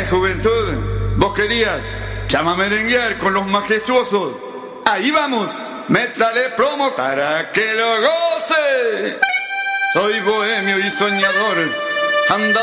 juventud, vos querías chamamerenguear con los majestuosos. Ahí vamos, métrale promo para que lo goce. Soy bohemio y soñador, anda